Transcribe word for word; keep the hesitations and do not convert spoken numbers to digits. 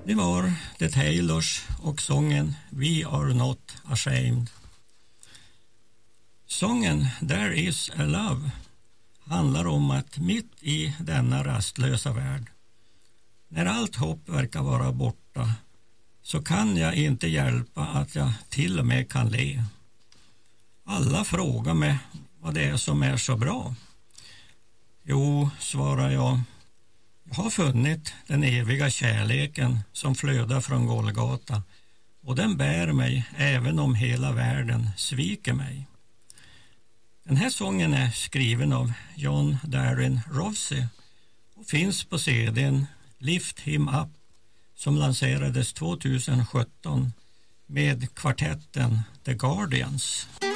Det var The Taylors och sången We Are Not Ashamed. Sången There Is A Love handlar om att mitt i denna rastlösa värld, när allt hopp verkar vara borta, så kan jag inte hjälpa att jag till och med kan le. Alla frågar mig vad det är som är så bra. Jo, svarar jag, jag har funnit den eviga kärleken som flödar från Golgata, och den bär mig även om hela världen sviker mig. Den här sången är skriven av John Darren Rovsey och finns på C D:n Lift Him Up som lanserades tjugohundrasjutton med kvartetten The Guardians.